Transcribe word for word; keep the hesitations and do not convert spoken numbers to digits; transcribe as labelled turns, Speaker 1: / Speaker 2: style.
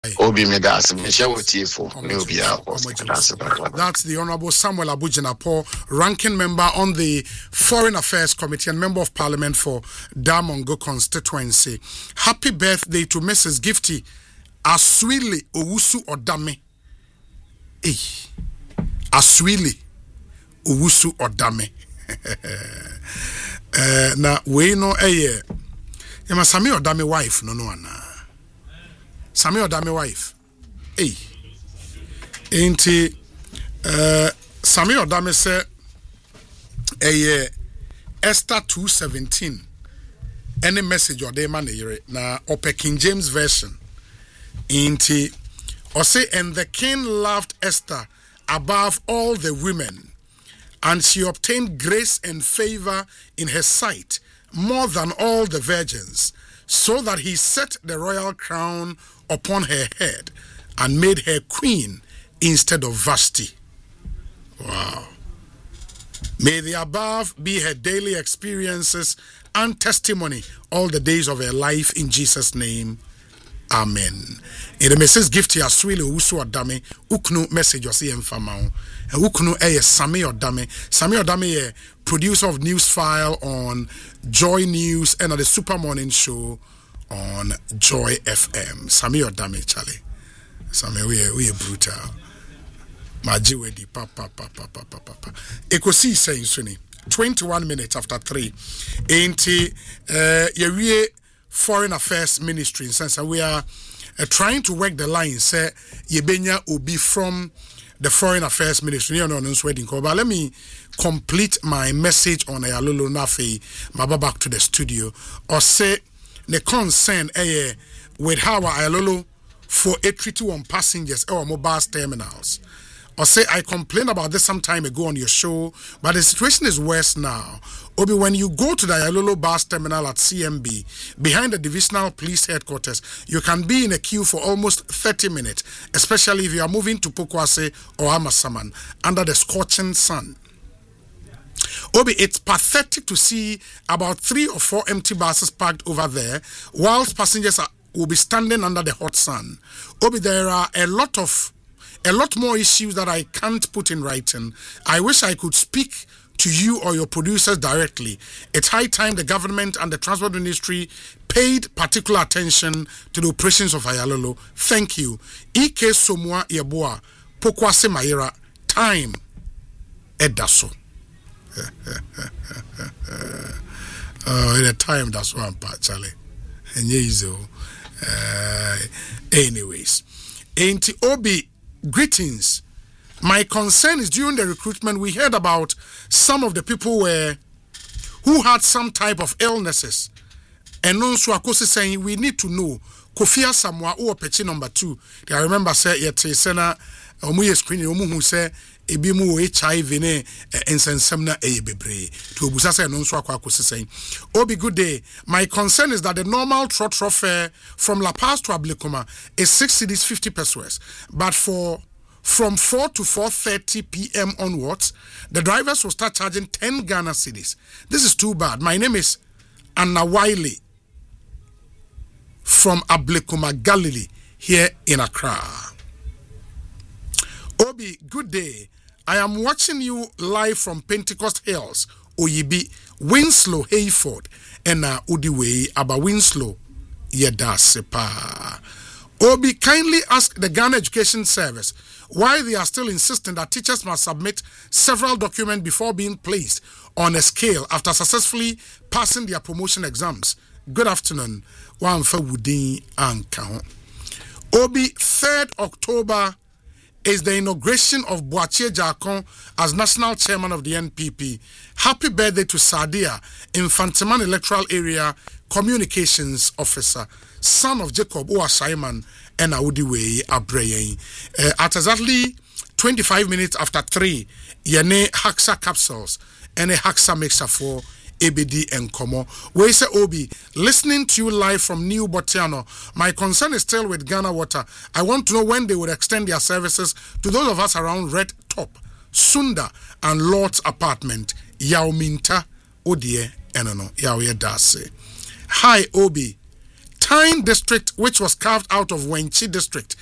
Speaker 1: Obi Medas, Michelle Tifo,
Speaker 2: That's the Honorable Samuel Abujinapo, ranking member on the Foreign Affairs Committee and member of Parliament for Damongo constituency. Happy birthday to Missus Gifty Aswili Owusu Odame. Eh, Aswili Owusu Odame. uh, na we know eh, Yama Sami Odame wife, no no ana. Sami Odame wife. Hey. Ain't uh Sami Odame say eh Esther two seventeen. Any message or they man na Ope King James version. Ain't or say and the king loved Esther above all the women, and she obtained grace and favor in his sight more than all the virgins, so that he set the royal crown upon her head and made her queen instead of Vashti. Wow. May the above be her daily experiences and testimony all the days of her life in Jesus' name. Amen. In the message gift here, Swile Usu Odame, Uknu message or C M Famao. Uknu a Sami Odame. Sami Odame, a producer of News File on Joy News and at the Super Morning Show on Joy F M. Sami Odame, Charlie. Sami, we are we are brutal. Maji wedi papa papa papa papa. Ekosi saying suni. Twenty-one minutes after three. Ain't uh ye Foreign Affairs Ministry in sense that we are uh, trying to work the line. Say yebenya obi from the Foreign Affairs Ministry. You know, wedding call. But let me complete my message on Ayalolo Nafe. Maba back to the studio or say. The concern eh, with how Ayalolo for eight three two on passengers or mobile terminals. Or say I complained about this some time ago on your show, but the situation is worse now. Obi, when you go to the Ayalolo bus terminal at C M B, behind the divisional police headquarters, you can be in a queue for almost thirty minutes, especially if you are moving to Pokwase or Amasaman under the scorching sun. Obi, it's pathetic to see about three or four empty buses parked over there, whilst passengers are, will be standing under the hot sun. Obi, there are a lot of, a lot more issues that I can't put in writing. I wish I could speak to you or your producers directly. It's high time the government and the transport ministry paid particular attention to the operations of Ayalolo. Thank you. Ike Somwa Yeboa, Pokwase Mayera, time Edaso. Oh, in a time that's one part, Charlie. And yezo. Uh, anyways, ain't Obi, greetings. My concern is during the recruitment, we heard about some of the people were who had some type of illnesses. And also, Akosi saying we need to know Kofi Asamoah or Pechi number two. I remember say yet Sena Omuye screening Omu who say ebi mu H I V ne ensensem na eye bebre to obusa say no nso akwa akosi saying Obi good day. My concern is that the normal trot trot fare from La Paz to Ablekuma is six cedis fifty pesos, but for from four to four thirty p.m. onwards the drivers will start charging ten Ghana cedis. This is too bad. My name is Anna Wiley from Ablekuma Galilee here in Accra. Obi, good day. I am watching you live from Pentecost Hills, Oyibi, Winslow, Hayford, and uh, Udiway, Aba Winslow, Yedasepa. Obi, kindly ask the Ghana Education Service why they are still insisting that teachers must submit several documents before being placed on a scale after successfully passing their promotion exams. Good afternoon. Wamfa Wudin Anka. Obi, third October is the inauguration of Boachie Jakon as national chairman of the N P P. Happy birthday to Sadia, Infantiman Electoral Area Communications Officer, son of Jacob Oasaiman and Audiway Abreyen. Uh, at exactly twenty-five minutes after three, Yane Haxa capsules and a Haxa mixer for A B D and Komo. We say Obi, listening to you live from New Botiano. My concern is still with Ghana Water. I want to know when they would extend their services to those of us around Red Top, Sunda, and Lord's Apartment. Yao Minta, Odie, Enono, Yao Yedase. Hi, Obi. Kine district, which was carved out of Wenchi district